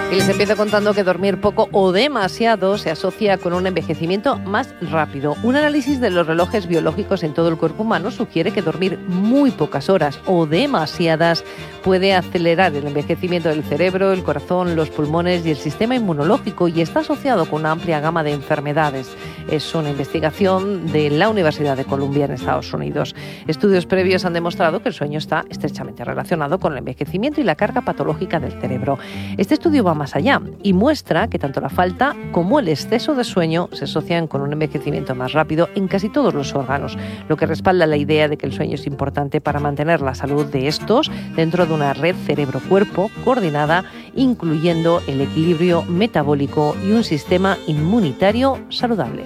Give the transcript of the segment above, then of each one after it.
Y les empiezo contando que dormir poco o demasiado se asocia con un envejecimiento más rápido. Un análisis de los relojes biológicos en todo el cuerpo humano sugiere que dormir muy pocas horas o demasiadas puede acelerar el envejecimiento del cerebro, el corazón, los pulmones y el sistema inmunológico, y está asociado con una amplia gama de enfermedades. Es una investigación de la Universidad de Columbia en Estados Unidos. Estudios previos han demostrado que el sueño está estrechamente relacionado con el envejecimiento y la carga patológica del cerebro. Este estudio va más allá y muestra que tanto la falta como el exceso de sueño se asocian con un envejecimiento más rápido en casi todos los órganos, lo que respalda la idea de que el sueño es importante para mantener la salud de estos dentro de una red cerebro-cuerpo coordinada, incluyendo el equilibrio metabólico y un sistema inmunitario saludable.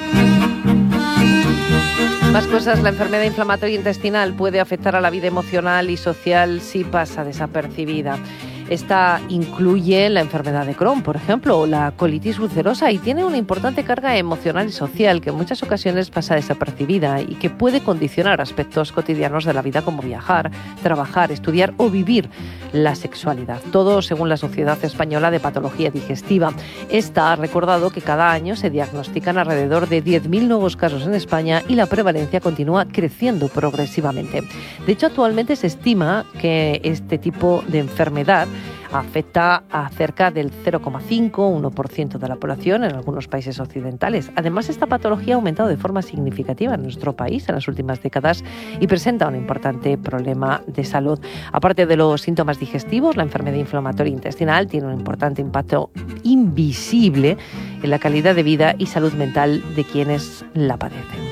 Más cosas. La enfermedad inflamatoria intestinal puede afectar a la vida emocional y social si pasa desapercibida. Esta incluye la enfermedad de Crohn, por ejemplo, o la colitis ulcerosa, y tiene una importante carga emocional y social que en muchas ocasiones pasa desapercibida y que puede condicionar aspectos cotidianos de la vida como viajar, trabajar, estudiar o vivir la sexualidad. Todo según la Sociedad Española de Patología Digestiva. Esta ha recordado que cada año se diagnostican alrededor de 10.000 nuevos casos en España y la prevalencia continúa creciendo progresivamente. De hecho, actualmente se estima que este tipo de enfermedad afecta a cerca del 0,5-1% de la población en algunos países occidentales. Además, esta patología ha aumentado de forma significativa en nuestro país en las últimas décadas y presenta un importante problema de salud. Aparte de los síntomas digestivos, la enfermedad inflamatoria intestinal tiene un importante impacto invisible en la calidad de vida y salud mental de quienes la padecen.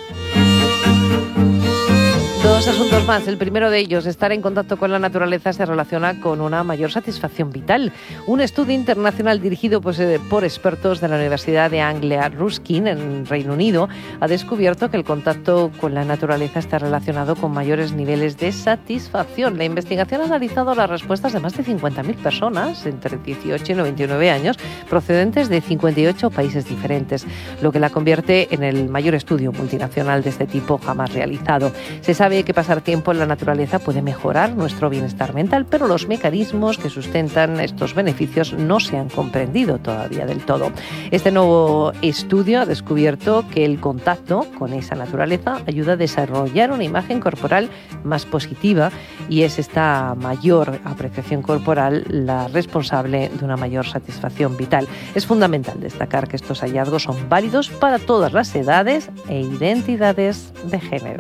Dos asuntos más. El primero de ellos, estar en contacto con la naturaleza se relaciona con una mayor satisfacción vital. Un estudio internacional dirigido por expertos de la Universidad de Anglia Ruskin en Reino Unido ha descubierto que el contacto con la naturaleza está relacionado con mayores niveles de satisfacción. La investigación ha analizado las respuestas de más de 50.000 personas entre 18 y 99 años procedentes de 58 países diferentes, lo que la convierte en el mayor estudio multinacional de este tipo jamás realizado. Se sabe que pasar tiempo en la naturaleza puede mejorar nuestro bienestar mental, pero los mecanismos que sustentan estos beneficios no se han comprendido todavía del todo. Este nuevo estudio ha descubierto que el contacto con esa naturaleza ayuda a desarrollar una imagen corporal más positiva, y es esta mayor apreciación corporal la responsable de una mayor satisfacción vital. Es fundamental destacar que estos hallazgos son válidos para todas las edades e identidades de género.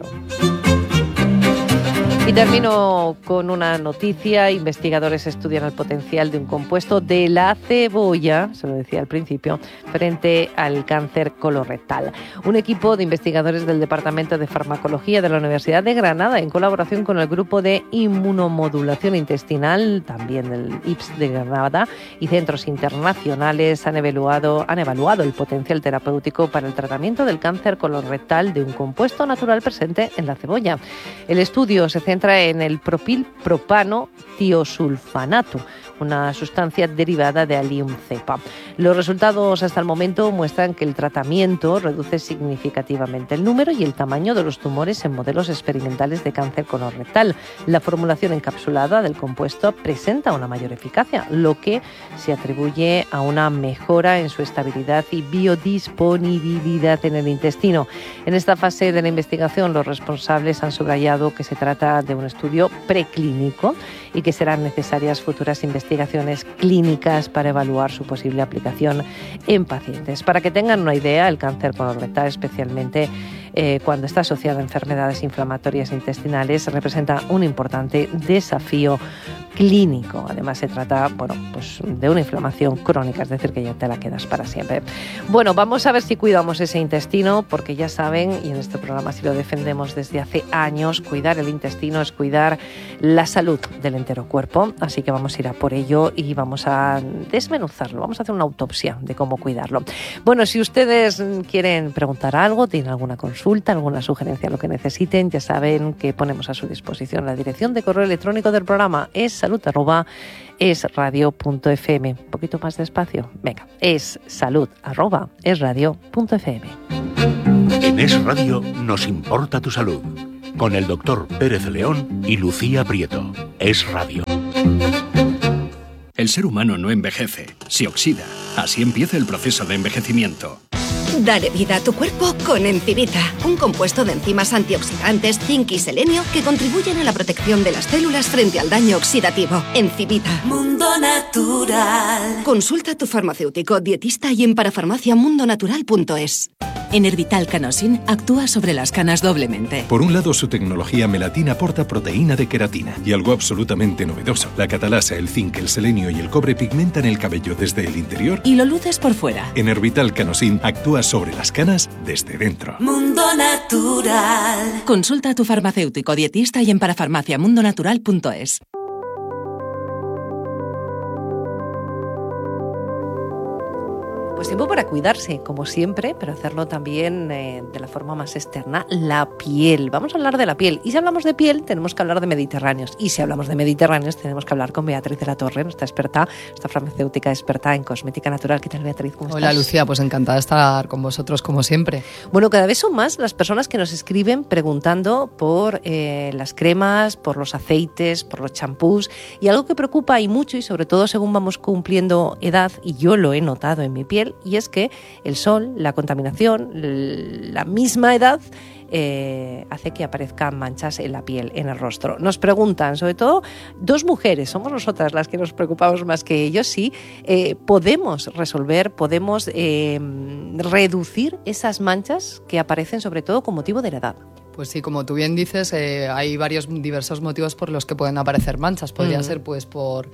Y termino con una noticia. Investigadores estudian el potencial de un compuesto de la cebolla, se lo decía al principio, frente al cáncer colorectal. Un equipo de investigadores del Departamento de Farmacología de la Universidad de Granada, en colaboración con el Grupo de Inmunomodulación Intestinal, también del IPS de Granada, y centros internacionales, han evaluado el potencial terapéutico para el tratamiento del cáncer colorectal de un compuesto natural presente en la cebolla. El estudio se centra en el propilpropano tiosulfanato, una sustancia derivada de Allium cepa. Los resultados hasta el momento muestran que el tratamiento reduce significativamente el número y el tamaño de los tumores en modelos experimentales de cáncer colorectal. La formulación encapsulada del compuesto presenta una mayor eficacia, lo que se atribuye a una mejora en su estabilidad y biodisponibilidad en el intestino. En esta fase de la investigación, los responsables han subrayado que se trata de un estudio preclínico y que serán necesarias futuras investigaciones clínicas para evaluar su posible aplicación en pacientes. Para que tengan una idea, el cáncer colorectal, especialmente cuando está asociado a enfermedades inflamatorias intestinales, representa un importante desafío clínico. Además, se trata de una inflamación crónica, es decir, que ya te la quedas para siempre. Bueno, vamos a ver si cuidamos ese intestino, porque ya saben, y en este programa sí lo defendemos desde hace años, cuidar el intestino es cuidar la salud del entero cuerpo. Así que vamos a ir a por ello y vamos a desmenuzarlo, vamos a hacer una autopsia de cómo cuidarlo. Bueno, si ustedes quieren preguntar algo, tienen alguna consulta, alguna sugerencia, lo que necesiten, ya saben que ponemos a su disposición la dirección de correo electrónico del programa es salud@esradio.fm. Un poquito más despacio. Venga, es salud@esradio.fm. En Es Radio nos importa tu salud. Con el doctor Pérez León y Lucía Prieto. Es Radio. El ser humano no envejece, se oxida. Así empieza el proceso de envejecimiento. Dale vida a tu cuerpo con Encivita, un compuesto de enzimas antioxidantes, zinc y selenio que contribuyen a la protección de las células frente al daño oxidativo. Encivita. Mundo Natural. Consulta a tu farmacéutico, dietista y en parafarmaciamundonatural.es. Enervital Canosin actúa sobre las canas doblemente. Por un lado, su tecnología melatina aporta proteína de queratina. Y algo absolutamente novedoso, la catalasa, el zinc, el selenio y el cobre pigmentan el cabello desde el interior Y lo luces por fuera. Enervital Canosin actúa sobre las canas desde dentro. Mundo Natural. Consulta a tu farmacéutico, dietista y en parafarmaciamundonatural.es. Pues tiempo para cuidarse, como siempre, pero hacerlo también de la forma más externa, la piel. Vamos a hablar de la piel. Y si hablamos de piel, tenemos que hablar de mediterráneos. Y si hablamos de mediterráneos, tenemos que hablar con Beatriz de la Torre, nuestra farmacéutica experta en cosmética natural. ¿Qué tal, Beatriz? ¿Cómo estás? Hola, Lucía, pues encantada de estar con vosotros, como siempre. Bueno, cada vez son más las personas que nos escriben preguntando por las cremas, por los aceites, por los champús. Y algo que preocupa y mucho, y sobre todo según vamos cumpliendo edad, y yo lo he notado en mi piel, y es que el sol, la contaminación, la misma edad hace que aparezcan manchas en la piel, en el rostro. Nos preguntan, sobre todo, dos mujeres, somos nosotras las que nos preocupamos más que ellos, si podemos resolver, podemos reducir esas manchas que aparecen sobre todo con motivo de la edad. Pues sí, como tú bien dices, hay diversos motivos por los que pueden aparecer manchas. Podría ser pues por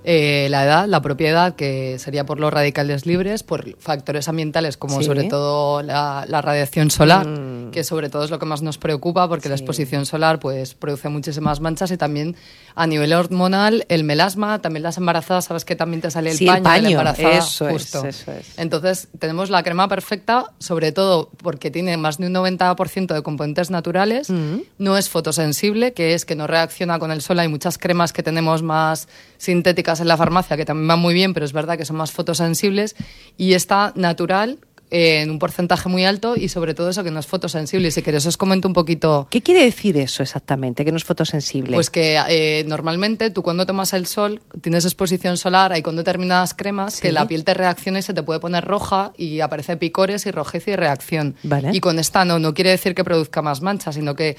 la edad, la propiedad, que sería por los radicales libres, por factores ambientales como sobre todo la radiación solar, que sobre todo es lo que más nos preocupa, porque la exposición solar pues produce muchísimas manchas, y también a nivel hormonal el melasma, también las embarazadas, sabes que también te sale el paño de la embarazada. Eso justo. Es. Entonces tenemos la crema perfecta, sobre todo porque tiene más de un 90% de componentes naturales, no es fotosensible, que es que no reacciona con el sol. Hay muchas cremas que tenemos más sintéticas en la farmacia que también van muy bien, pero es verdad que son más fotosensibles, y está natural en un porcentaje muy alto, y sobre todo eso, que no es fotosensible. Y si queréis os comento un poquito. ¿Qué quiere decir eso exactamente, que no es fotosensible? Pues que normalmente tú cuando tomas el sol tienes exposición solar, hay con determinadas cremas que la piel te reacciona y se te puede poner roja y aparece picores y rojez y reacción. Vale. Y con esta no quiere decir que produzca más manchas, sino que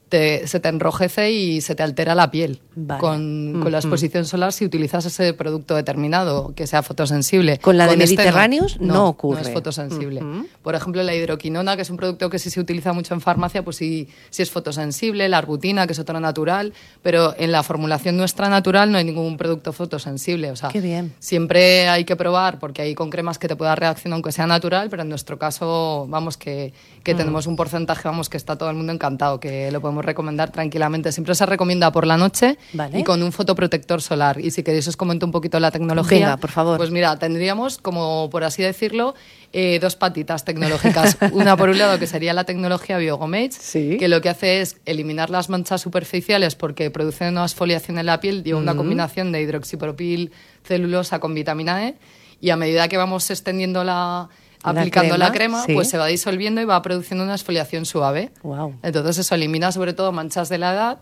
se te enrojece y se te altera la piel. Vale. Con la exposición solar, si utilizas ese producto determinado que sea fotosensible. Con la de Mediterráneos no ocurre. No es fotosensible. Por ejemplo, la hidroquinona, que es un producto que sí se utiliza mucho en farmacia, pues sí es fotosensible. La arbutina, que es otra natural, pero en la formulación nuestra natural no hay ningún producto fotosensible. O sea, qué bien. Siempre hay que probar, porque hay con cremas que te pueda reaccionar aunque sea natural, pero en nuestro caso, vamos, que tenemos un porcentaje, vamos, que está todo el mundo encantado, que lo podemos recomendar tranquilamente. Siempre se recomienda por la noche, y con un fotoprotector solar. Y si queréis os comento un poquito la tecnología. Venga, por favor. Pues mira, tendríamos, como por así decirlo, dos patitas tecnológicas. Una por un lado, que sería la tecnología Biogomage, que lo que hace es eliminar las manchas superficiales porque produce una exfoliación en la piel, lleva una combinación de hidroxipropil, celulosa con vitamina E, y a medida que vamos extendiendo aplicando la crema, pues se va disolviendo y va produciendo una exfoliación suave. Wow. Entonces eso elimina sobre todo manchas de la edad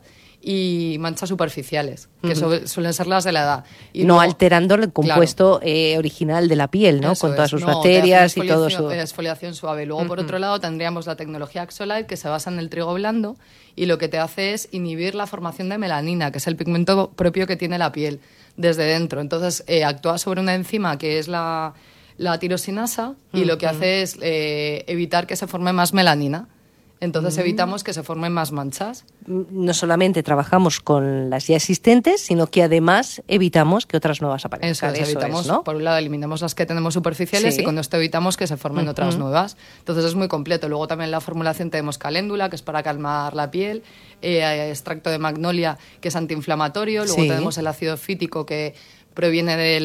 y manchas superficiales, que suelen ser las de la edad. Y no luego, alterando el compuesto original de la piel, ¿no? Con todas sus bacterias y todo su... exfoliación suave. Luego, por otro lado, tendríamos la tecnología Axolite, que se basa en el trigo blando, y lo que te hace es inhibir la formación de melanina, que es el pigmento propio que tiene la piel desde dentro. Entonces, actúa sobre una enzima que es la tirosinasa, y lo que hace es evitar que se forme más melanina. Entonces evitamos que se formen más manchas. No solamente trabajamos con las ya existentes, sino que además evitamos que otras nuevas aparezcan. Eso evitamos, ¿no? Por un lado eliminamos las que tenemos superficiales, y con esto evitamos que se formen otras nuevas. Entonces es muy completo. Luego también en la formulación tenemos caléndula, que es para calmar la piel, extracto de magnolia, que es antiinflamatorio. Luego tenemos el ácido fítico, que proviene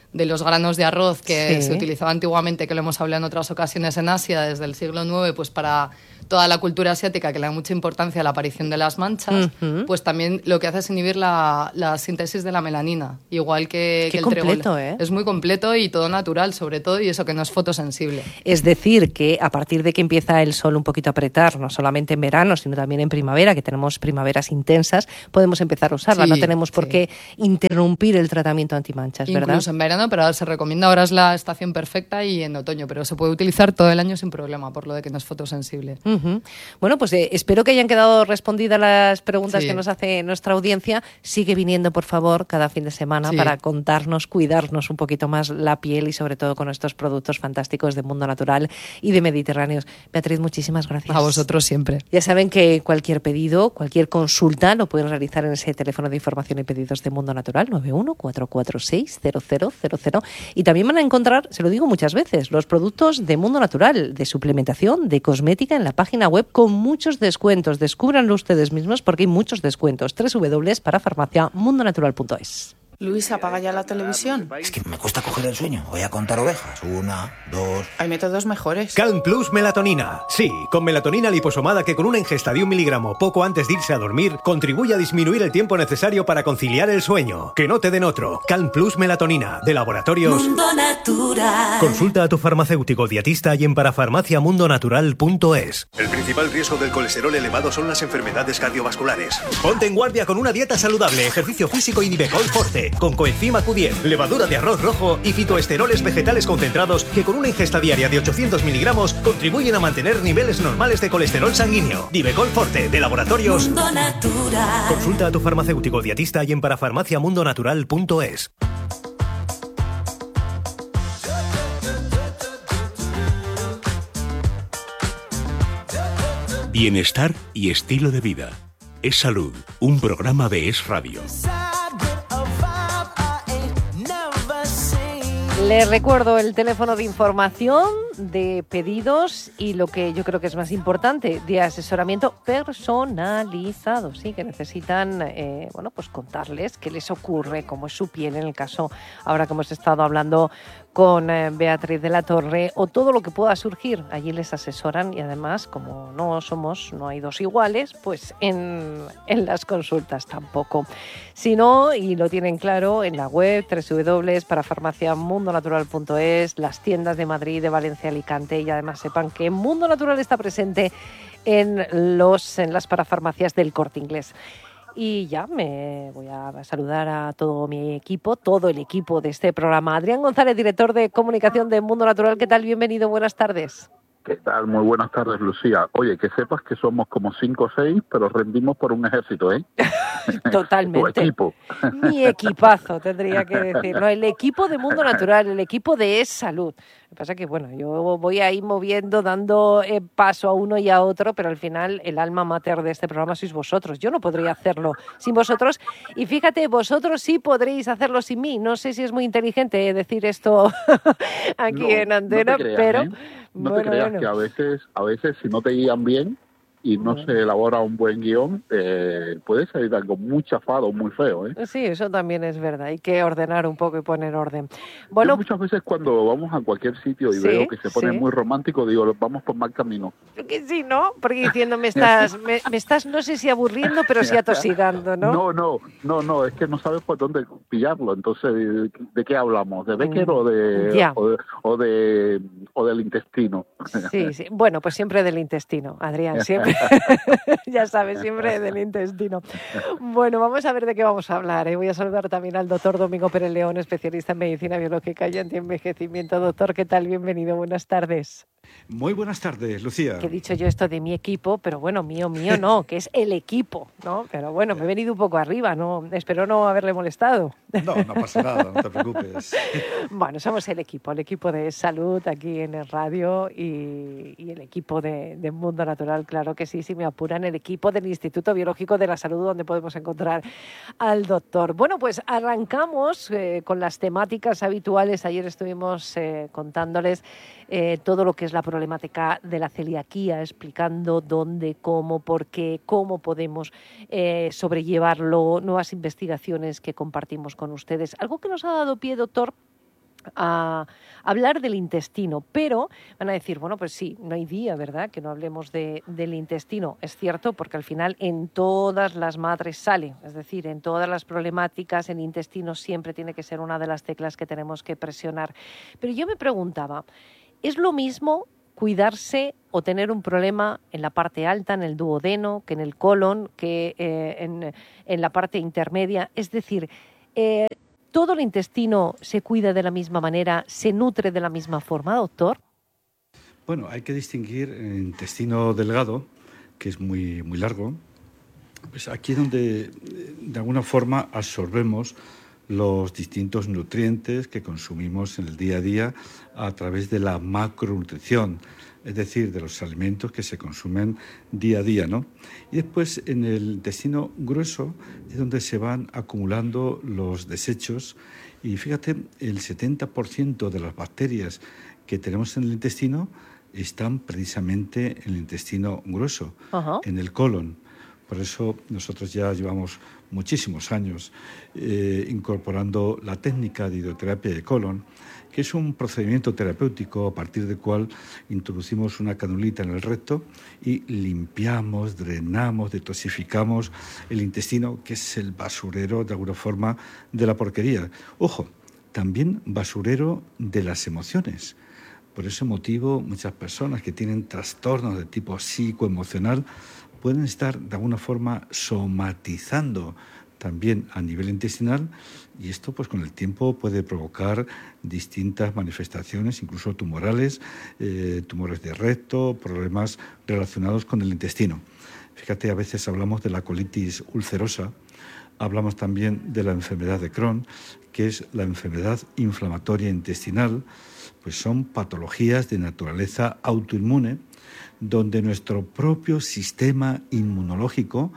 de los granos de arroz que Sí. se utilizaba antiguamente, que lo hemos hablado en otras ocasiones en Asia, desde el siglo IX, pues para toda la cultura asiática, que le da mucha importancia a la aparición de las manchas, pues también lo que hace es inhibir la síntesis de la melanina, igual que Qué el trébol. completo, ¿eh? Es muy completo y todo natural, sobre todo, y eso que no es fotosensible. Es decir, que a partir de que empieza el sol un poquito a apretar, no solamente en verano, sino también en primavera, que tenemos primaveras intensas, podemos empezar a usarla. Sí, No tenemos por sí. qué interrumpir el tratamiento antimanchas, ¿verdad? Incluso en verano, pero se recomienda, ahora es la estación perfecta, y en otoño, pero se puede utilizar todo el año sin problema, por lo de que no es fotosensible. Ujú. Bueno, pues espero que hayan quedado respondidas las preguntas Sí. que nos hace nuestra audiencia. Sigue viniendo, por favor, cada fin de semana Sí. para contarnos, cuidarnos un poquito más la piel y sobre todo con estos productos fantásticos de Mundo Natural y de Mediterráneos. Beatriz, muchísimas gracias. A vosotros siempre. Ya saben que cualquier pedido, cualquier consulta lo pueden realizar en ese teléfono de información y pedidos de Mundo Natural, 91-446-0000. Y también van a encontrar, se lo digo muchas veces, los productos de Mundo Natural, de suplementación, de cosmética en la página web con muchos descuentos. Descúbranlo ustedes mismos porque hay muchos descuentos. www.parafarmaciamundonatural.es. Luis, apaga ya la televisión. Es que me cuesta coger el sueño. Voy a contar ovejas. 1, 2... Hay métodos mejores. Calm Plus Melatonina. Sí, con melatonina liposomada que con una ingesta de 1 miligramo poco antes de irse a dormir contribuye a disminuir el tiempo necesario para conciliar el sueño. Que no te den otro. Calm Plus Melatonina, de Laboratorios Mundo Natural. Consulta a tu farmacéutico dietista y en parafarmaciamundonatural.es. El principal riesgo del colesterol elevado son las enfermedades cardiovasculares. Ponte en guardia con una dieta saludable, ejercicio físico y Nivecol Forte, con coenzima Q10, levadura de arroz rojo y fitoesteroles vegetales concentrados que con una ingesta diaria de 800 miligramos contribuyen a mantener niveles normales de colesterol sanguíneo. Nivecol Forte, de Laboratorios Mundo Natural. Consulta a tu farmacéutico dietista y en parafarmaciamundonatural.es. Bienestar y estilo de vida. Es Salud, un programa de Es Radio. Les recuerdo el teléfono de información, de pedidos y lo que yo creo que es más importante, de asesoramiento personalizado. Sí, que necesitan, pues contarles qué les ocurre, cómo es su piel en el caso, ahora que hemos estado hablando con Beatriz de la Torre, o todo lo que pueda surgir. Allí les asesoran y además, como no hay dos iguales, pues en las consultas tampoco. Si no, y lo tienen claro, en la web www.parafarmaciamundonatural.es, las tiendas de Madrid, de Valencia, Alicante, y además sepan que Mundo Natural está presente en las parafarmacias del Corte Inglés. Y ya me voy a saludar a todo mi equipo, todo el equipo de este programa. Adrián González, director de comunicación de Mundo Natural. ¿Qué tal? Bienvenido, buenas tardes. ¿Qué tal? Muy buenas tardes, Lucía. Oye, que sepas que somos como 5 o 6, pero rendimos por un ejército, ¿eh? Totalmente. Tu equipo. Mi equipazo, tendría que decirlo. El equipo de Mundo Natural, el equipo de Es Salud. Lo que pasa es que, yo voy ahí moviendo, dando paso a uno y a otro, pero al final el alma mater de este programa sois vosotros. Yo no podría hacerlo sin vosotros. Y fíjate, vosotros sí podréis hacerlo sin mí. No sé si es muy inteligente decir esto aquí en antena, no te creas, pero... ¿eh? No te creas que a veces si no te guían bien y no se elabora un buen guión, puede salir algo muy chafado, muy feo, ¿eh? Sí, eso también es verdad. Hay que ordenar un poco y poner orden. Yo muchas veces cuando vamos a cualquier sitio y veo que se pone muy romántico, digo, vamos por mal camino. Que sí, ¿no? Porque diciendo, me estás, no sé si aburriendo, pero sí atosigando, ¿no? No, es que no sabes por dónde pillarlo. Entonces, ¿de qué hablamos? ¿De Becker o del intestino? Sí. Bueno, pues siempre del intestino, Adrián, siempre. Ya sabes, siempre del intestino. Bueno, vamos a ver de qué vamos a hablar. Voy a saludar también al doctor Domingo Pérez León, especialista en medicina biológica y antienvejecimiento. Doctor, ¿qué tal? Bienvenido, buenas tardes. Muy buenas tardes, Lucía. Que he dicho yo esto de mi equipo, pero bueno, mío no, que es el equipo, ¿no? Pero bueno, me he venido un poco arriba, ¿no? Espero no haberle molestado. No pasa nada, no te preocupes. Bueno, somos el equipo de salud aquí en el radio y el equipo de Mundo Natural, claro que sí, si me apuran, el equipo del Instituto Biológico de la Salud, donde podemos encontrar al doctor. Bueno, pues arrancamos con las temáticas habituales. Ayer estuvimos contándoles todo lo que es la problemática de la celiaquía, explicando dónde, cómo, por qué, cómo podemos sobrellevarlo, nuevas investigaciones que compartimos con ustedes. Algo que nos ha dado pie, doctor, a hablar del intestino, pero van a decir, bueno, pues sí, no hay día, ¿verdad?, que no hablemos del intestino. Es cierto, porque al final en todas las madres sale, es decir, en todas las problemáticas el intestino siempre tiene que ser una de las teclas que tenemos que presionar. Pero yo me preguntaba, ¿es lo mismo cuidarse o tener un problema en la parte alta, en el duodeno, que en el colon, que en la parte intermedia? Es decir, ¿todo el intestino se cuida de la misma manera, se nutre de la misma forma, doctor? Bueno, hay que distinguir el intestino delgado, que es muy, muy largo. Pues aquí es donde, de alguna forma, absorbemos los distintos nutrientes que consumimos en el día a día a través de la macronutrición, es decir, de los alimentos que se consumen día a día, ¿no? Y después en el intestino grueso es donde se van acumulando los desechos y fíjate, el 70% de las bacterias que tenemos en el intestino están precisamente en el intestino grueso, en el colon. Por eso nosotros ya llevamos muchísimos años incorporando la técnica de hidroterapia de colon, que es un procedimiento terapéutico a partir del cual introducimos una canulita en el recto y limpiamos, drenamos, detoxificamos el intestino, que es el basurero, de alguna forma, de la porquería. Ojo, también basurero de las emociones. Por ese motivo, muchas personas que tienen trastornos de tipo psicoemocional pueden estar de alguna forma somatizando también a nivel intestinal, y esto pues con el tiempo puede provocar distintas manifestaciones, incluso tumorales, tumores de recto, problemas relacionados con el intestino. Fíjate, a veces hablamos de la colitis ulcerosa, hablamos también de la enfermedad de Crohn, que es la enfermedad inflamatoria intestinal, pues son patologías de naturaleza autoinmune, donde nuestro propio sistema inmunológico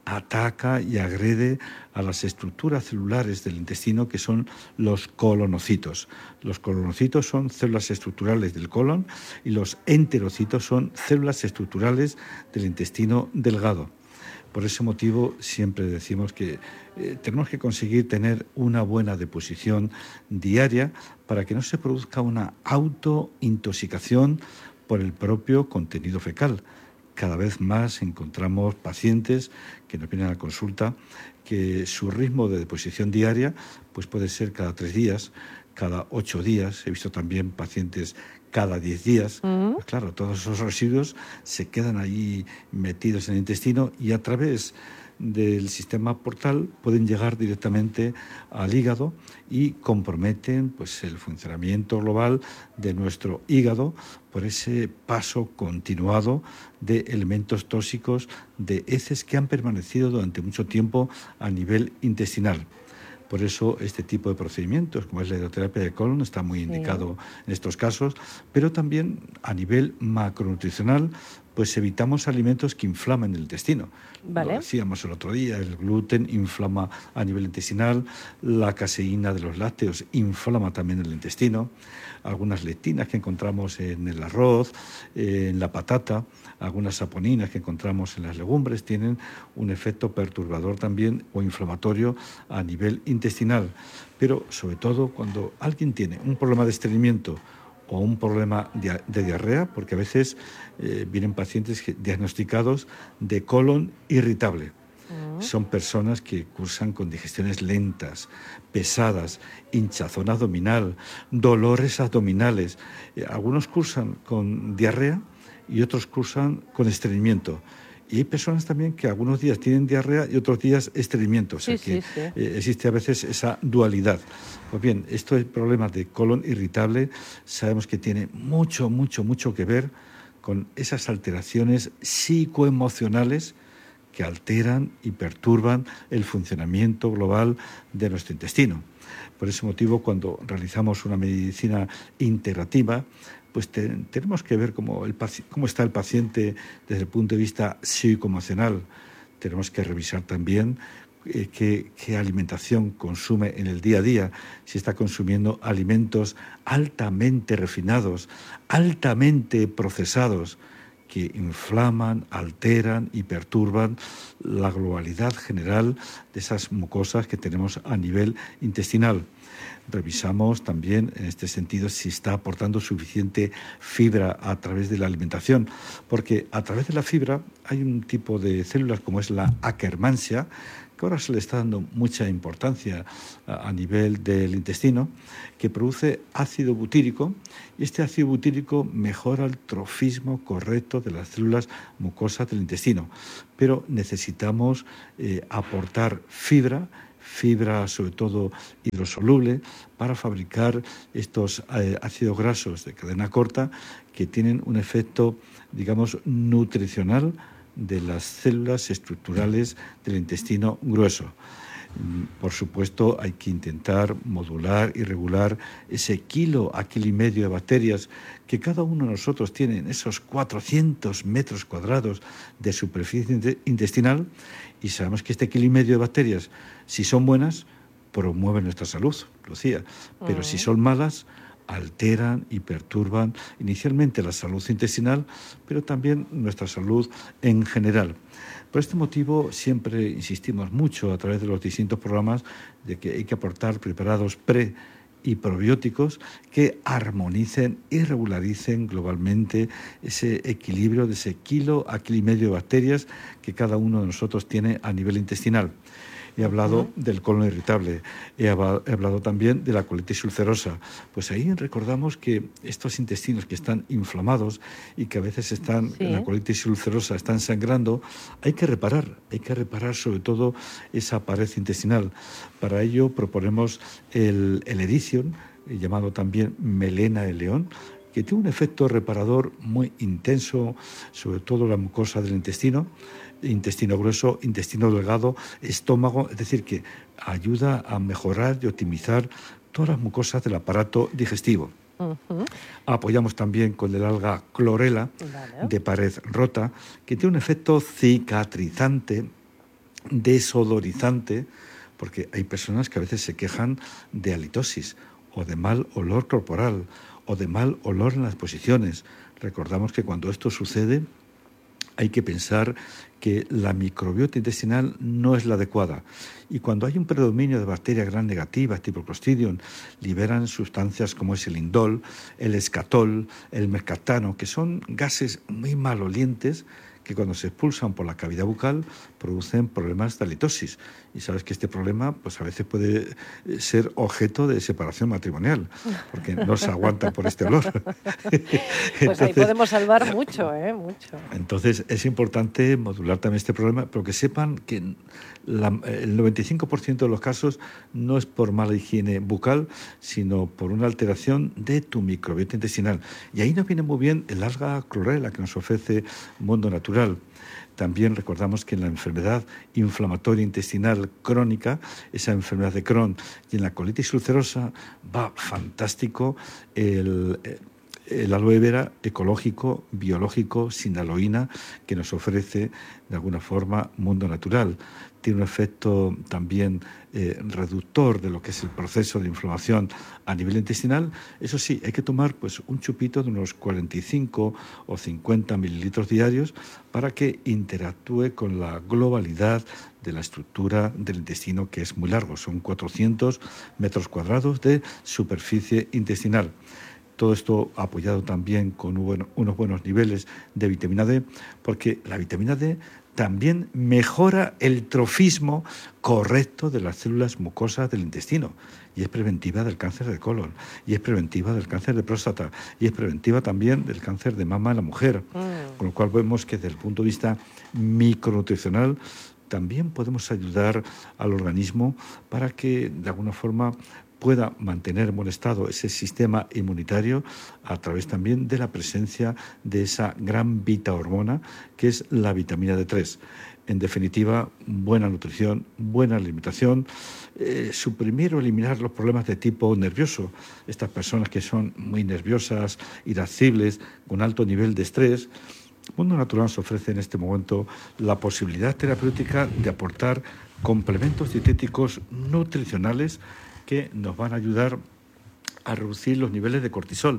ataca y agrede a las estructuras celulares del intestino, que son los colonocitos. Los colonocitos son células estructurales del colon y los enterocitos son células estructurales del intestino delgado. Por ese motivo siempre decimos que tenemos que conseguir tener una buena deposición diaria para que no se produzca una autointoxicación por el propio contenido fecal. Cada vez más encontramos pacientes que nos vienen a la consulta que su ritmo de deposición diaria pues puede ser cada 3 días, cada 8 días. He visto también pacientes cada 10 días. Pues claro, todos esos residuos se quedan allí metidos en el intestino y a través del sistema portal pueden llegar directamente al hígado y comprometen pues el funcionamiento global de nuestro hígado por ese paso continuado de elementos tóxicos, de heces que han permanecido durante mucho tiempo a nivel intestinal. Por eso este tipo de procedimientos, como es la hidroterapia de colon, está muy indicado en estos casos, pero también a nivel macronutricional, pues evitamos alimentos que inflaman el intestino. Lo decíamos el otro día, el gluten inflama a nivel intestinal, la caseína de los lácteos inflama también el intestino, algunas lectinas que encontramos en el arroz, en la patata, algunas saponinas que encontramos en las legumbres tienen un efecto perturbador también o inflamatorio a nivel intestinal. Pero sobre todo cuando alguien tiene un problema de estreñimiento o un problema de diarrea, porque a veces vienen pacientes diagnosticados de colon irritable. Son personas que cursan con digestiones lentas, pesadas, hinchazón abdominal, dolores abdominales. Algunos cursan con diarrea y otros cursan con estreñimiento. Y hay personas también que algunos días tienen diarrea y otros días estreñimiento. O sea existe a veces esa dualidad. Pues bien, estos problemas de colon irritable sabemos que tiene mucho que ver con esas alteraciones psicoemocionales que alteran y perturban el funcionamiento global de nuestro intestino. Por ese motivo, cuando realizamos una medicina integrativa, pues tenemos que ver cómo está el paciente desde el punto de vista psicoemocional. Tenemos que revisar también qué alimentación consume en el día a día, si está consumiendo alimentos altamente refinados, altamente procesados, que inflaman, alteran y perturban la globalidad general de esas mucosas que tenemos a nivel intestinal. Revisamos también en este sentido si está aportando suficiente fibra a través de la alimentación, porque a través de la fibra hay un tipo de células como es la Akkermansia, que ahora se le está dando mucha importancia a nivel del intestino, que produce ácido butírico, y este ácido butírico mejora el trofismo correcto de las células mucosas del intestino. Pero necesitamos aportar fibra sobre todo hidrosoluble, para fabricar estos ácidos grasos de cadena corta que tienen un efecto, digamos, nutricional de las células estructurales del intestino grueso. Por supuesto, hay que intentar modular y regular ese kilo a kilo y medio de bacterias que cada uno de nosotros tiene en esos 400 metros cuadrados de superficie intestinal, y sabemos que este kilo y medio de bacterias, si son buenas, promueven nuestra salud, Lucía, pero si son malas, alteran y perturban inicialmente la salud intestinal, pero también nuestra salud en general. Por este motivo siempre insistimos mucho a través de los distintos programas de que hay que aportar preparados pre y probióticos que armonicen y regularicen globalmente ese equilibrio de ese kilo a kilo y medio de bacterias que cada uno de nosotros tiene a nivel intestinal. He hablado del colon irritable, he hablado también de la colitis ulcerosa. Pues ahí recordamos que estos intestinos que están inflamados y que a veces están en la colitis ulcerosa, están sangrando, hay que reparar sobre todo esa pared intestinal. Para ello proponemos el Edicion, llamado también melena de león, que tiene un efecto reparador muy intenso, sobre todo la mucosa del intestino grueso, intestino delgado, estómago, es decir, que ayuda a mejorar y optimizar todas las mucosas del aparato digestivo. Apoyamos también con el alga clorela, de pared rota, que tiene un efecto cicatrizante, desodorizante, porque hay personas que a veces se quejan de halitosis o de mal olor corporal o de mal olor en las posiciones. Recordamos que cuando esto sucede hay que pensar que la microbiota intestinal no es la adecuada, y cuando hay un predominio de bacterias gram negativas tipo Clostridium, liberan sustancias como es el indol, el escatol, el mercaptano, que son gases muy malolientes que cuando se expulsan por la cavidad bucal producen problemas de halitosis. Y sabes que este problema pues a veces puede ser objeto de separación matrimonial, porque no se aguanta por este olor. Pues entonces, ahí podemos salvar mucho, mucho. Entonces es importante modular también este problema, pero que sepan que el 95% de los casos no es por mala higiene bucal, sino por una alteración de tu microbiota intestinal. Y ahí nos viene muy bien el alga clorela que nos ofrece Mundo Natural. También recordamos que en la enfermedad inflamatoria intestinal crónica, esa enfermedad de Crohn, y en la colitis ulcerosa va fantástico el aloe vera ecológico, biológico, sin aloína, que nos ofrece de alguna forma Mundo Natural. Tiene un efecto también reductor de lo que es el proceso de inflamación a nivel intestinal. Eso sí, hay que tomar pues un chupito de unos 45 o 50 mililitros diarios para que interactúe con la globalidad de la estructura del intestino, que es muy largo. Son 400 metros cuadrados de superficie intestinal. Todo esto apoyado también con unos buenos niveles de vitamina D, porque la vitamina D también mejora el trofismo correcto de las células mucosas del intestino, y es preventiva del cáncer de colon, y es preventiva del cáncer de próstata, y es preventiva también del cáncer de mama en la mujer. Con lo cual vemos que desde el punto de vista micronutricional también podemos ayudar al organismo para que de alguna forma pueda mantener en buen estado ese sistema inmunitario a través también de la presencia de esa gran beta-hormona que es la vitamina D3. En definitiva, buena nutrición, buena alimentación, suprimir o eliminar los problemas de tipo nervioso. Estas personas que son muy nerviosas, irascibles, con alto nivel de estrés. Mundo Natural nos ofrece en este momento la posibilidad terapéutica de aportar complementos dietéticos nutricionales que nos van a ayudar a reducir los niveles de cortisol,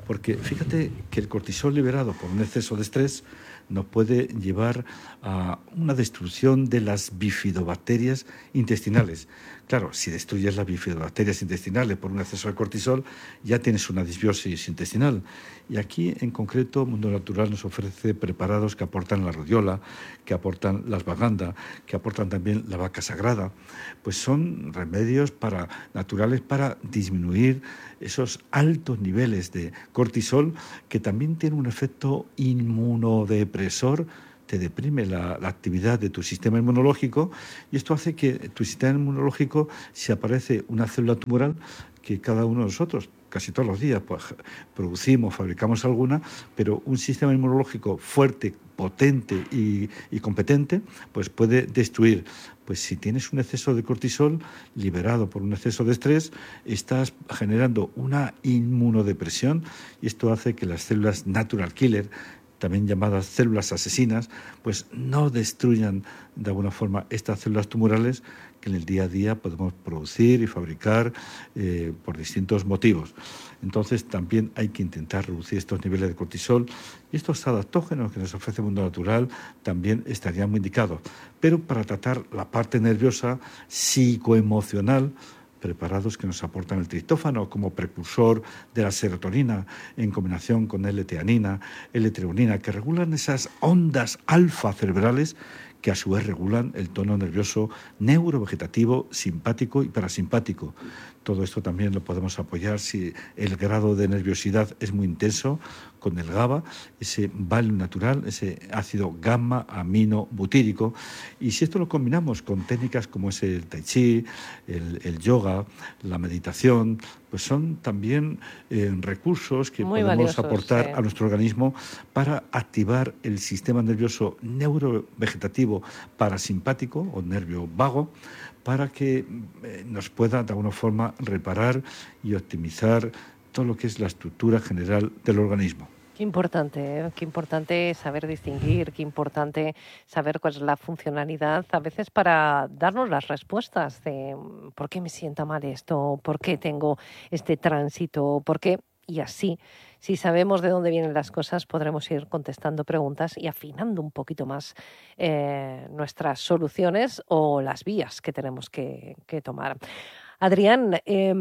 Porque fíjate que el cortisol liberado por un exceso de estrés nos puede llevar a una destrucción de las bifidobacterias intestinales. Claro, si destruyes las bifidobacterias intestinales por un exceso de cortisol, ya tienes una disbiosis intestinal. Y aquí, en concreto, Mundo Natural nos ofrece preparados que aportan la rodiola, que aportan la ashwagandha, que aportan también la vaca sagrada. Pues son remedios naturales para disminuir esos altos niveles de cortisol, que también tienen un efecto inmunodepresor. Te deprime la actividad de tu sistema inmunológico, y esto hace que tu sistema inmunológico, si aparece una célula tumoral, que cada uno de nosotros casi todos los días pues, producimos, fabricamos alguna, pero un sistema inmunológico fuerte, potente y competente, pues puede destruir. Pues si tienes un exceso de cortisol liberado por un exceso de estrés, estás generando una inmunodepresión, y esto hace que las células natural killer, también llamadas células asesinas, pues no destruyan de alguna forma estas células tumorales que en el día a día podemos producir y fabricar por distintos motivos. Entonces también hay que intentar reducir estos niveles de cortisol, y estos adaptógenos que nos ofrece el Mundo Natural también estarían muy indicados. Pero para tratar la parte nerviosa, psicoemocional, preparados que nos aportan el triptófano como precursor de la serotonina, en combinación con L-teanina, L-treonina, que regulan esas ondas alfa cerebrales que a su vez regulan el tono nervioso neurovegetativo, simpático y parasimpático. Todo esto también lo podemos apoyar si el grado de nerviosidad es muy intenso, con el GABA, ese Valium natural, ese ácido gamma-amino-butírico. Y si esto lo combinamos con técnicas como es el tai chi, el yoga, la meditación, pues son también recursos que muy podemos aportar a nuestro organismo para activar el sistema nervioso neurovegetativo parasimpático o nervio vago, para que nos pueda de alguna forma reparar y optimizar todo lo que es la estructura general del organismo. Qué importante saber distinguir, qué importante saber cuál es la funcionalidad, a veces para darnos las respuestas de por qué me sienta mal esto, por qué tengo este tránsito, por qué, y así, si sabemos de dónde vienen las cosas, podremos ir contestando preguntas y afinando un poquito más nuestras soluciones o las vías que tenemos que tomar. Adrián,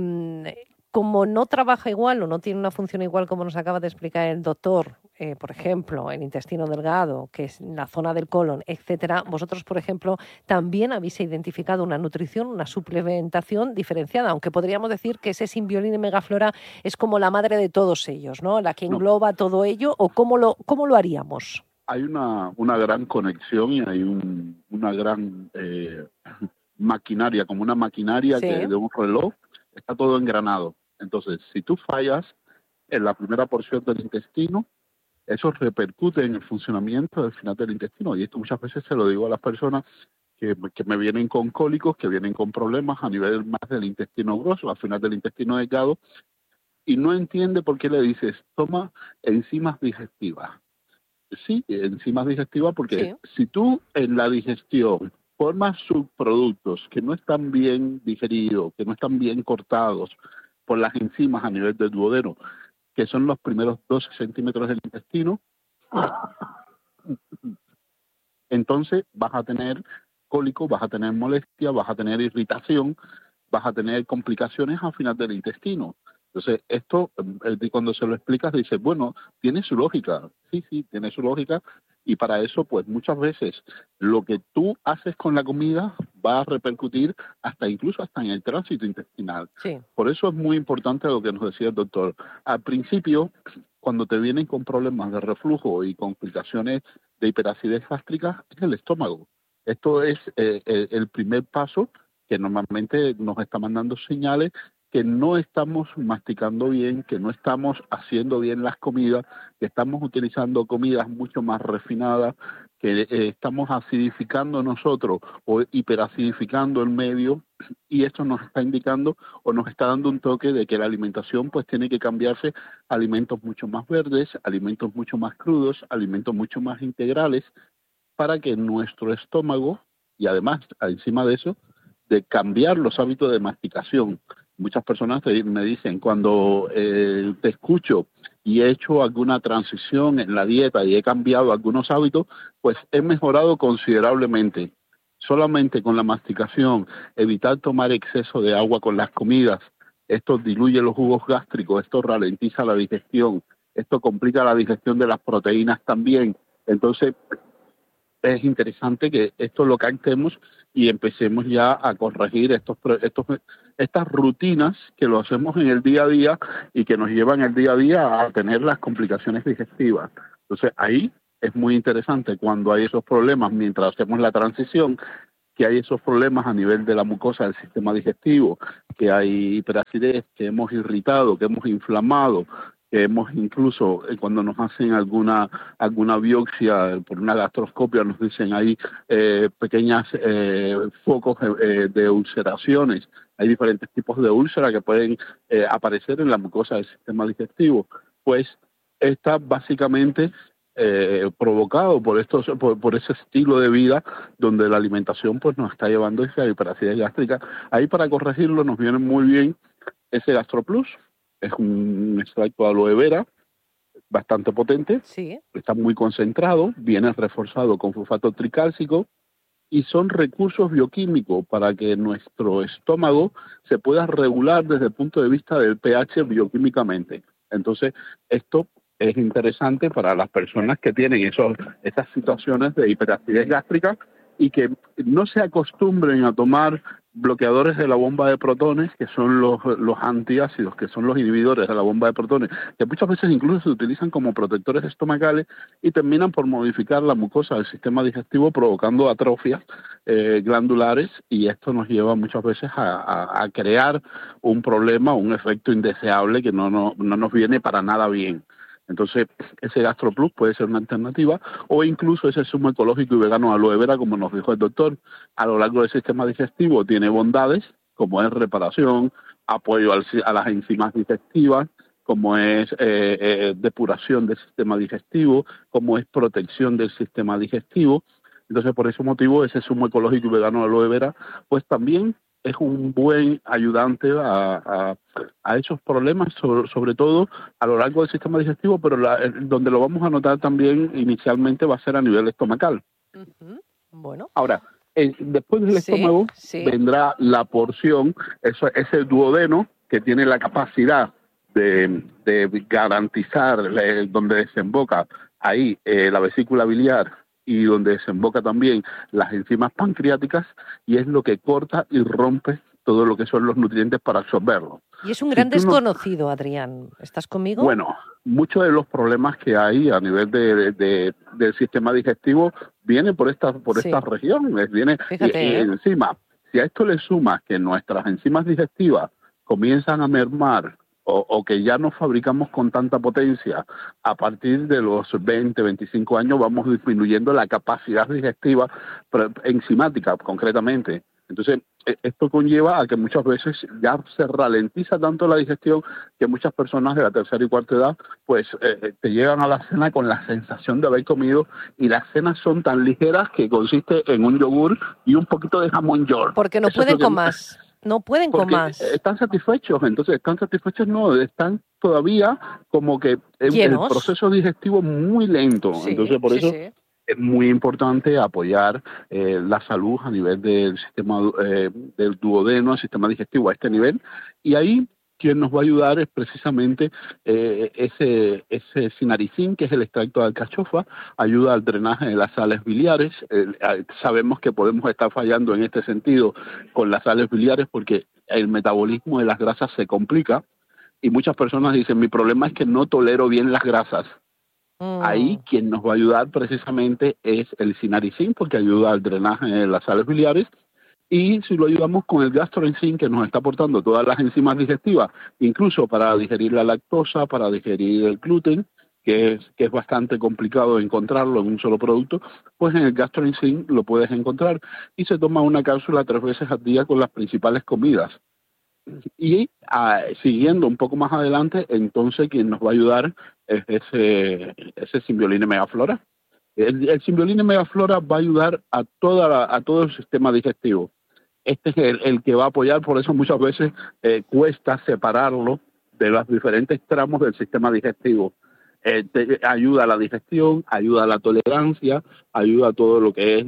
como no trabaja igual o no tiene una función igual como nos acaba de explicar el doctor, por ejemplo, el intestino delgado, que es la zona del colon, etcétera, vosotros, por ejemplo, también habéis identificado una nutrición, una suplementación diferenciada, aunque podríamos decir que ese Symbiolin y Megaflora es como la madre de todos ellos, ¿no? La que engloba todo ello, ¿o cómo lo haríamos? Hay una gran conexión y hay una gran maquinaria, como una maquinaria que de un reloj, está todo engranado. Entonces, si tú fallas en la primera porción del intestino, eso repercute en el funcionamiento del final del intestino. Y esto muchas veces se lo digo a las personas que me vienen con cólicos, que vienen con problemas a nivel más del intestino grueso, al final del intestino delgado, y no entiende por qué le dices, toma enzimas digestivas. Sí, enzimas digestivas, porque si tú en la digestión formas subproductos que no están bien digeridos, que no están bien cortados por las enzimas a nivel del duodeno, que son los primeros 12 centímetros del intestino, entonces vas a tener cólico, vas a tener molestia, vas a tener irritación, vas a tener complicaciones al final del intestino. Entonces, esto, cuando se lo explicas, dices, bueno, tiene su lógica. Sí, tiene su lógica. Y para eso, pues muchas veces lo que tú haces con la comida va a repercutir incluso hasta en el tránsito intestinal. Sí. Por eso es muy importante lo que nos decía el doctor. Al principio, cuando te vienen con problemas de reflujo y complicaciones de hiperacidez gástrica, es el estómago. Esto es el primer paso que normalmente nos está mandando señales que no estamos masticando bien, que no estamos haciendo bien las comidas, que estamos utilizando comidas mucho más refinadas, que estamos acidificando nosotros o hiperacidificando el medio, y esto nos está indicando o nos está dando un toque de que la alimentación pues tiene que cambiarse a alimentos mucho más verdes, alimentos mucho más crudos, alimentos mucho más integrales, para que nuestro estómago, y además encima de eso, de cambiar los hábitos de masticación. Muchas personas me dicen, cuando te escucho y he hecho alguna transición en la dieta y he cambiado algunos hábitos, pues he mejorado considerablemente. Solamente con la masticación, evitar tomar exceso de agua con las comidas, esto diluye los jugos gástricos, esto ralentiza la digestión, esto complica la digestión de las proteínas también. Entonces, es interesante que esto lo captemos y empecemos ya a corregir estas rutinas que lo hacemos en el día a día y que nos llevan el día a día a tener las complicaciones digestivas. Entonces, ahí es muy interesante cuando hay esos problemas, mientras hacemos la transición, que hay esos problemas a nivel de la mucosa del sistema digestivo, que hay hiperacidez, que hemos irritado, que hemos inflamado, que hemos incluso, cuando nos hacen alguna biopsia por una gastroscopia, nos dicen ahí pequeños focos de ulceraciones. Hay diferentes tipos de úlceras que pueden aparecer en la mucosa del sistema digestivo. Pues está básicamente provocado por ese estilo de vida donde la alimentación pues nos está llevando a esa hiperacidez gástrica. Ahí para corregirlo nos viene muy bien ese GastroPlus. Es un extracto de aloe vera bastante potente, sí. Está muy concentrado, viene reforzado con fosfato tricálcico y son recursos bioquímicos para que nuestro estómago se pueda regular desde el punto de vista del pH bioquímicamente. Entonces, esto es interesante para las personas que tienen esas situaciones de hiperacidez gástrica y que no se acostumbren a tomar bloqueadores de la bomba de protones, que son los antiácidos, que son los inhibidores de la bomba de protones, que muchas veces incluso se utilizan como protectores estomacales y terminan por modificar la mucosa del sistema digestivo, provocando atrofias glandulares, y esto nos lleva muchas veces a crear un problema, un efecto indeseable que no nos viene para nada bien. Entonces, ese GastroPlus puede ser una alternativa, o incluso ese zumo ecológico y vegano de aloe vera, como nos dijo el doctor, a lo largo del sistema digestivo tiene bondades, como es reparación, apoyo a las enzimas digestivas, como es depuración del sistema digestivo, como es protección del sistema digestivo. Entonces, por ese motivo, ese zumo ecológico y vegano de aloe vera, pues también es un buen ayudante a esos problemas, sobre todo a lo largo del sistema digestivo, pero donde lo vamos a notar también inicialmente va a ser a nivel estomacal. Uh-huh. Bueno. Ahora, después del estómago vendrá la porción, ese duodeno que tiene la capacidad de garantizar donde desemboca ahí la vesícula biliar y donde desemboca también las enzimas pancreáticas, y es lo que corta y rompe todo lo que son los nutrientes para absorberlos. Y es un gran desconocido, Adrián. ¿Estás conmigo? Bueno, muchos de los problemas que hay a nivel del sistema digestivo vienen por esta región. Fíjate, y encima, si a esto le sumas que nuestras enzimas digestivas comienzan a mermar, o que ya no fabricamos con tanta potencia, a partir de los 20, 25 años vamos disminuyendo la capacidad digestiva enzimática concretamente. Entonces, esto conlleva a que muchas veces ya se ralentiza tanto la digestión que muchas personas de la tercera y cuarta edad pues te llegan a la cena con la sensación de haber comido, y las cenas son tan ligeras que consiste en un yogur y un poquito de jamón york. Porque no pueden con más. No pueden con más. Están satisfechos, no, están todavía como que el proceso digestivo muy lento. Sí, entonces por eso es muy importante apoyar la salud a nivel del sistema del duodeno, el sistema digestivo a este nivel, y ahí quien nos va a ayudar es precisamente ese sinaricin, que es el extracto de alcachofa, ayuda al drenaje de las sales biliares. Sabemos que podemos estar fallando en este sentido con las sales biliares porque el metabolismo de las grasas se complica, y muchas personas dicen, mi problema es que no tolero bien las grasas. Ahí quien nos va a ayudar precisamente es el sinaricin, porque ayuda al drenaje de las sales biliares. Y si lo ayudamos con el gastroenzim, que nos está aportando todas las enzimas digestivas, incluso para digerir la lactosa, para digerir el gluten, que es bastante complicado encontrarlo en un solo producto, pues en el gastroenzim lo puedes encontrar, y se toma una cápsula 3 veces al día con las principales comidas. Y siguiendo un poco más adelante, entonces quien nos va a ayudar es ese Symbioline Megaflora. El Symbioline Megaflora va a ayudar a todo el sistema digestivo. Este es el que va a apoyar, por eso muchas veces cuesta separarlo de los diferentes tramos del sistema digestivo. Ayuda a la digestión, ayuda a la tolerancia, ayuda a todo lo que es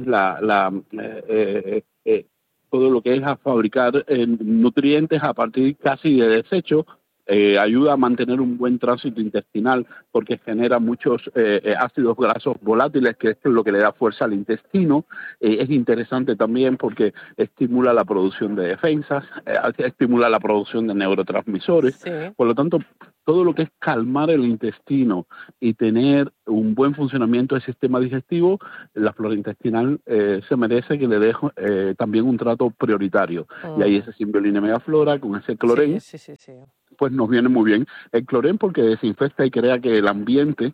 todo lo que es a fabricar nutrientes a partir casi de desechos. Ayuda a mantener un buen tránsito intestinal porque genera muchos ácidos grasos volátiles, que es lo que le da fuerza al intestino. Es interesante también porque estimula la producción de defensas, estimula la producción de neurotransmisores. Sí. Por lo tanto, todo lo que es calmar el intestino y tener un buen funcionamiento del sistema digestivo, la flora intestinal se merece que le dé también un trato prioritario. Y ahí ese Symbiolina megaflora con ese clorén, pues nos viene muy bien. El clorén porque desinfecta y crea que el ambiente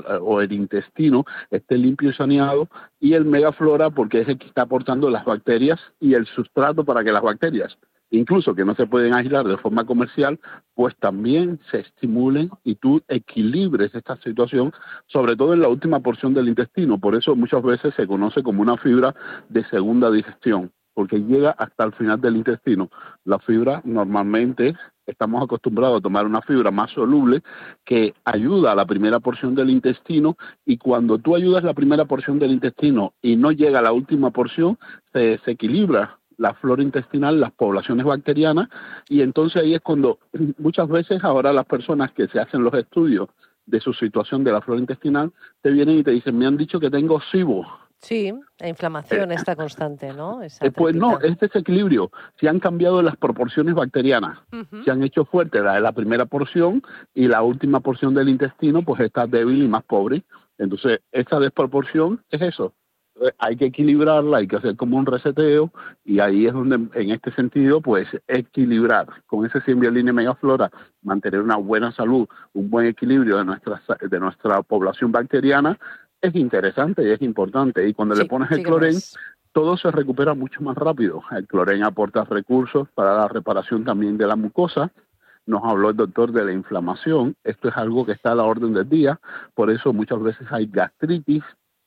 o el intestino esté limpio y saneado, y el megaflora porque es el que está aportando las bacterias y el sustrato para que las bacterias, incluso que no se pueden aislar de forma comercial, pues también se estimulen y tú equilibres esta situación, sobre todo en la última porción del intestino. Por eso muchas veces se conoce como una fibra de segunda digestión, porque llega hasta el final del intestino. La fibra normalmente estamos acostumbrados a tomar una fibra más soluble que ayuda a la primera porción del intestino, y cuando tú ayudas la primera porción del intestino y no llega a la última porción, se desequilibra la flora intestinal, las poblaciones bacterianas, y entonces ahí es cuando muchas veces ahora las personas que se hacen los estudios de su situación de la flora intestinal te vienen y te dicen, me han dicho que tengo SIBO. Sí, la inflamación está constante, ¿no? Pues no, es desequilibrio. Se han cambiado las proporciones bacterianas. Se han hecho fuerte la primera porción y la última porción del intestino pues está débil y más pobre. Entonces, esta desproporción es eso. Hay que equilibrarla, hay que hacer como un reseteo, y ahí es donde, en este sentido, pues equilibrar con ese Symbiolina megaflora, mantener una buena salud, un buen equilibrio de nuestra población bacteriana, es interesante y es importante. Y cuando le pones el clorén, todo se recupera mucho más rápido. El clorén aporta recursos para la reparación también de la mucosa. Nos habló el doctor de la inflamación. Esto es algo que está a la orden del día. Por eso muchas veces hay gastritis,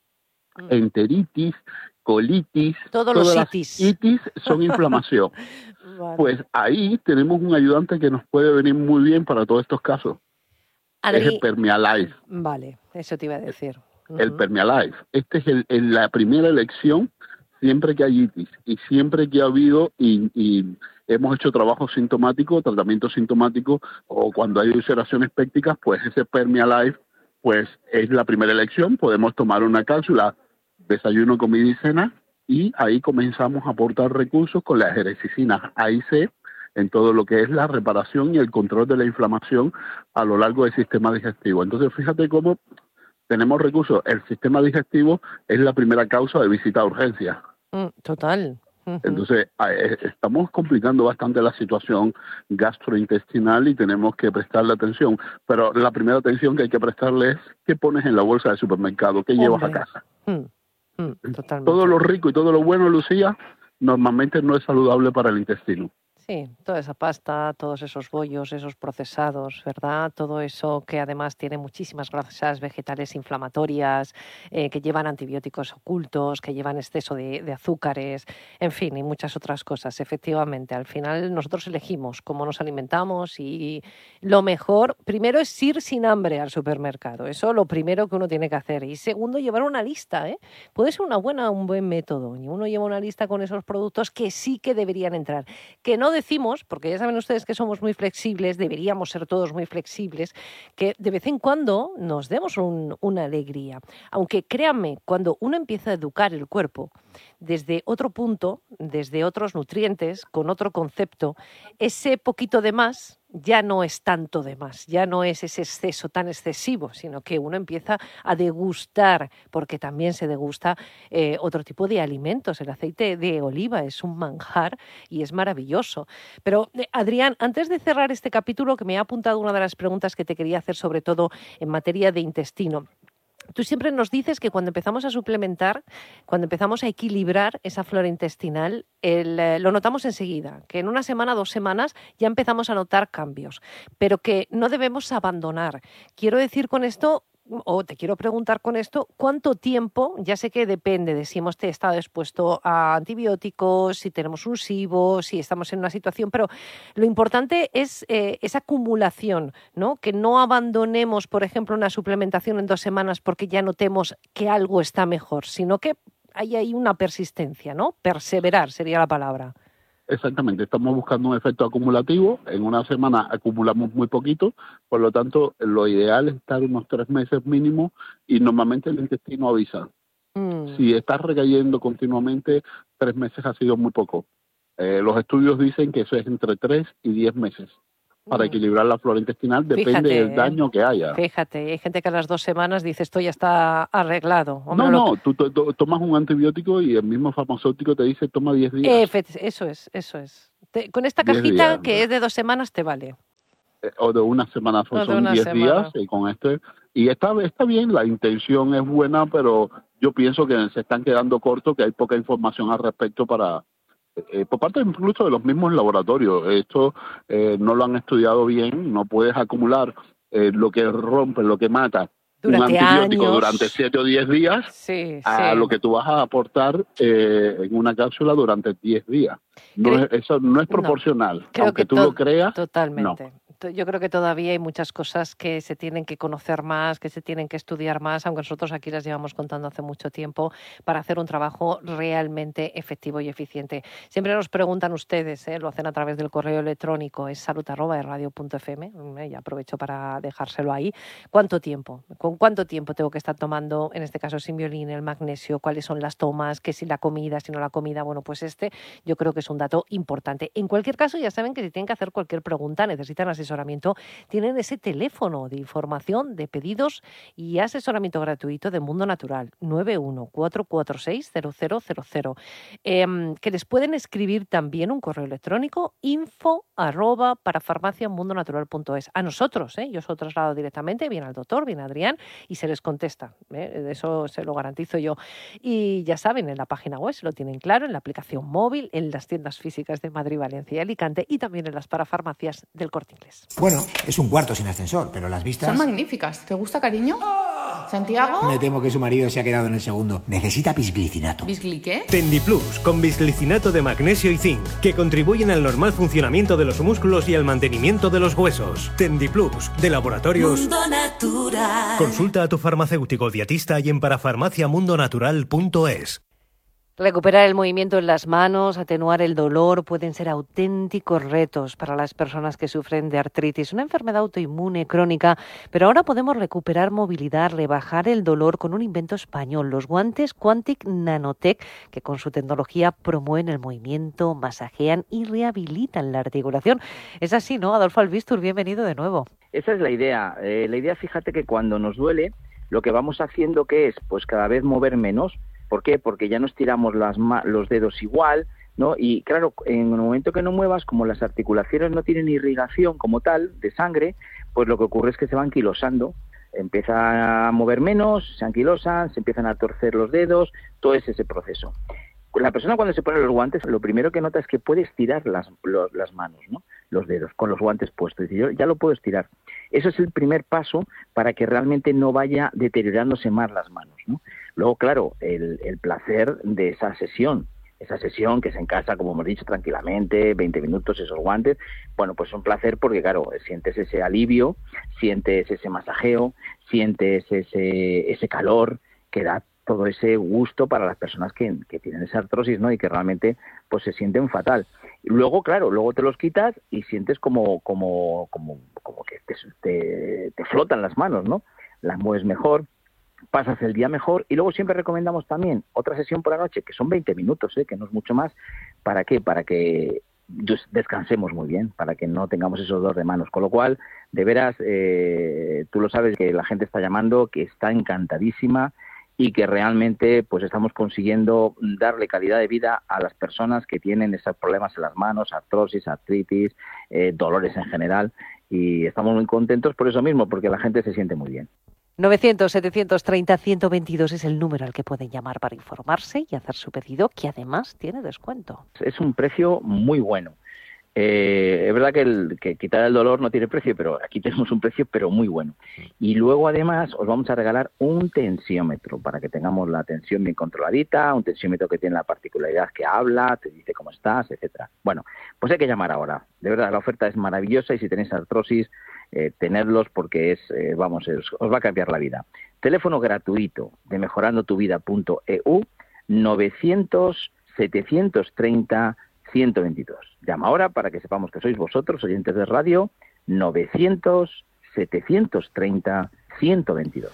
enteritis, colitis. Todas las itis son inflamación. Vale. Pues ahí tenemos un ayudante que nos puede venir muy bien para todos estos casos. Es el Permialife. Vale, eso te iba a decir. El Permialife. Este es la primera elección siempre que hay itis y siempre que ha habido y hemos hecho trabajo sintomático, tratamiento sintomático, o cuando hay ulceraciones pépticas, pues ese Permialife pues es la primera elección. Podemos tomar una cápsula, desayuno, comida y cena, y ahí comenzamos a aportar recursos con las erecicinas A y C en todo lo que es la reparación y el control de la inflamación a lo largo del sistema digestivo. Entonces, fíjate cómo tenemos recursos. El sistema digestivo es la primera causa de visita a urgencias. Total. Entonces, estamos complicando bastante la situación gastrointestinal y tenemos que prestarle atención. Pero la primera atención que hay que prestarle es qué pones en la bolsa del supermercado, qué llevas a casa. Totalmente. Todo lo rico y todo lo bueno, Lucía, normalmente no es saludable para el intestino. Sí, toda esa pasta, todos esos bollos, esos procesados, ¿verdad? Todo eso que además tiene muchísimas grasas vegetales inflamatorias, que llevan antibióticos ocultos, que llevan exceso de azúcares, en fin, y muchas otras cosas. Efectivamente, al final nosotros elegimos cómo nos alimentamos, y lo mejor, primero, es ir sin hambre al supermercado. Eso es lo primero que uno tiene que hacer. Y segundo, llevar una lista, ¿eh? Puede ser un buen método. Y uno lleva una lista con esos productos que sí que deberían entrar, que no decimos, porque ya saben ustedes que somos muy flexibles, deberíamos ser todos muy flexibles, que de vez en cuando nos demos una alegría. Aunque créanme, cuando uno empieza a educar el cuerpo desde otro punto, desde otros nutrientes, con otro concepto, ese poquito de más ya no es tanto de más, ya no es ese exceso tan excesivo, sino que uno empieza a degustar, porque también se degusta otro tipo de alimentos. El aceite de oliva es un manjar y es maravilloso. Pero, Adrián, antes de cerrar este capítulo, que me ha apuntado una de las preguntas que te quería hacer, sobre todo en materia de intestino. Tú siempre nos dices que cuando empezamos a suplementar, cuando empezamos a equilibrar esa flora intestinal, lo notamos enseguida, que en una semana, 2 semanas ya empezamos a notar cambios, pero que no debemos abandonar. Quiero decir con esto o te quiero preguntar con esto, ¿cuánto tiempo? Ya sé que depende de si hemos estado expuesto a antibióticos, si tenemos un SIBO, si estamos en una situación, pero lo importante es esa acumulación, ¿no? Que no abandonemos, por ejemplo, una suplementación en 2 semanas porque ya notemos que algo está mejor, sino que hay una persistencia, ¿no? Perseverar sería la palabra. Exactamente, estamos buscando un efecto acumulativo. En una semana acumulamos muy poquito, por lo tanto, lo ideal es estar unos 3 meses mínimo y normalmente el intestino avisa. Si estás recayendo continuamente, 3 meses ha sido muy poco. Los estudios dicen que eso es entre 3 y 10 meses. Para equilibrar la flora intestinal depende del daño que haya. Fíjate, hay gente que a las 2 semanas dice esto ya está arreglado. Hombre, no, tú tomas un antibiótico y el mismo farmacéutico te dice toma 10 días. Eso es. Con esta cajita que es de 2 semanas te vale. O de una semana, son 10 días y con y está bien, la intención es buena, pero yo pienso que se están quedando cortos, que hay poca información al respecto por parte incluso de los mismos laboratorios. Esto no lo han estudiado bien, no puedes acumular lo que rompe, lo que mata durante un antibiótico años. Durante 7 o 10 días a lo que tú vas a aportar en una cápsula durante 10 días. Eso no es proporcional, aunque tú lo creas. Totalmente. No. Yo creo que todavía hay muchas cosas que se tienen que conocer más, que se tienen que estudiar más, aunque nosotros aquí las llevamos contando hace mucho tiempo, para hacer un trabajo realmente efectivo y eficiente. Siempre nos preguntan ustedes, lo hacen a través del correo electrónico, es salud@radio.fm, y aprovecho para dejárselo ahí. ¿Cuánto tiempo? ¿Con cuánto tiempo tengo que estar tomando, en este caso, Symbiolin, el magnesio? ¿Cuáles son las tomas? ¿Qué si la comida, si no la comida? Bueno, pues yo creo que es un dato importante. En cualquier caso, ya saben que si tienen que hacer cualquier pregunta, necesitan asesoramiento, tienen ese teléfono de información, de pedidos y asesoramiento gratuito de Mundo Natural, 914460000. Que les pueden escribir también un correo electrónico, info@parafarmaciamundonatural.es. A nosotros, yo se lo traslado directamente, bien al doctor, bien a Adrián, y se les contesta. Eso se lo garantizo yo. Y ya saben, en la página web se lo tienen claro, en la aplicación móvil, en las tiendas físicas de Madrid, Valencia y Alicante y también en las parafarmacias del Corte Inglés. Bueno, es un cuarto sin ascensor, pero las vistas... Son magníficas. ¿Te gusta, cariño? ¿Santiago? Me temo que su marido se ha quedado en el segundo. Necesita bisglicinato. ¿Bisgli qué? Tendiplus, con bisglicinato de magnesio y zinc, que contribuyen al normal funcionamiento de los músculos y al mantenimiento de los huesos. Tendiplus, de Laboratorios Mundo Natural. Consulta a tu farmacéutico dietista y en parafarmaciamundonatural.es. Recuperar el movimiento en las manos, atenuar el dolor, pueden ser auténticos retos para las personas que sufren de artritis, una enfermedad autoinmune crónica, pero ahora podemos recuperar movilidad, rebajar el dolor con un invento español, los guantes Quantic Nanotech, que con su tecnología promueven el movimiento, masajean y rehabilitan la articulación. Es así, ¿no? Adolfo Albistur, bienvenido de nuevo. Esa es la idea. Fíjate que cuando nos duele, lo que vamos haciendo que es, pues cada vez mover menos. ¿Por qué? Porque ya no estiramos los dedos igual, ¿no? Y claro, en el momento que no muevas, como las articulaciones no tienen irrigación como tal de sangre, pues lo que ocurre es que se van quilosando. Empieza a mover menos, se anquilosan, se empiezan a torcer los dedos, todo es ese proceso. La persona cuando se pone los guantes, lo primero que nota es que puede estirar las manos, ¿no? Los dedos, con los guantes puestos. Dice, yo ya lo puedo estirar. Eso es el primer paso para que realmente no vaya deteriorándose más las manos, ¿no? Luego, claro, el placer de esa sesión que es en casa, como hemos dicho, tranquilamente, 20 minutos, esos guantes, bueno, pues es un placer porque, claro, sientes ese alivio, sientes ese masajeo, sientes ese calor que da todo ese gusto para las personas que tienen esa artrosis, ¿no? Y que realmente pues se sienten fatal. Y luego, claro, luego te los quitas y sientes como que te flotan las manos, ¿no? Las mueves mejor, pasas el día mejor y luego siempre recomendamos también otra sesión por la noche, que son 20 minutos, que no es mucho más. ¿Para qué? Para que descansemos muy bien, para que no tengamos esos dolores de manos. Con lo cual, de veras, tú lo sabes que la gente está llamando, que está encantadísima y que realmente pues estamos consiguiendo darle calidad de vida a las personas que tienen esos problemas en las manos, artrosis, artritis, dolores en general, y estamos muy contentos por eso mismo, porque la gente se siente muy bien. 900-730-122 es el número al que pueden llamar para informarse y hacer su pedido, que además tiene descuento. Es un precio muy bueno. Es verdad que quitar el dolor no tiene precio, pero aquí tenemos un precio pero muy bueno. Y luego además os vamos a regalar un tensiómetro para que tengamos la tensión bien controladita, un tensiómetro que tiene la particularidad que habla, te dice cómo estás, etcétera. Bueno, pues hay que llamar ahora. De verdad, la oferta es maravillosa y si tenéis artrosis, tenerlos porque os va a cambiar la vida. Teléfono gratuito de mejorandotuvida.eu 900-730-122. Llama ahora para que sepamos que sois vosotros, oyentes de radio, 900-730-122.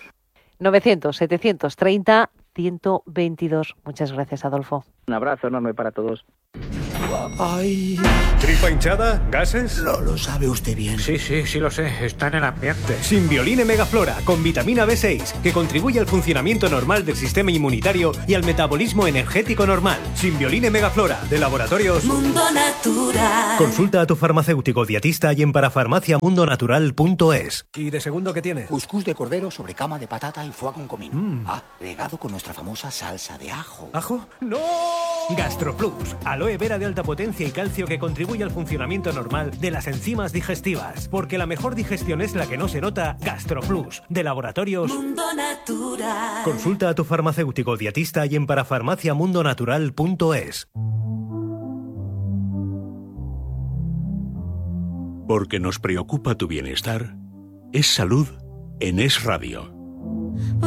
900-730-122. Muchas gracias, Adolfo. Un abrazo enorme para todos. Ay. ¿Tripa hinchada? ¿Gases? Lo sabe usted bien. Sí lo sé. Está en el ambiente. Simbioline Megaflora, con vitamina B6, que contribuye al funcionamiento normal del sistema inmunitario y al metabolismo energético normal. Simbioline Megaflora, de Laboratorios Mundo Natural. Consulta a tu farmacéutico dietista y en parafarmaciamundonatural.es. ¿Y de segundo qué tiene? Cuscús de cordero sobre cama de patata y foie con comino. Regado con nuestra famosa salsa de ajo. ¿Ajo? ¡No! GastroPlus, aloe vera de alta potencia y calcio que contribuye al funcionamiento normal de las enzimas digestivas. Porque la mejor digestión es la que no se nota. GastroPlus, de Laboratorios Mundo Natural. Consulta a tu farmacéutico dietista y en parafarmaciamundonatural.es. Porque nos preocupa tu bienestar, es salud en Es Radio.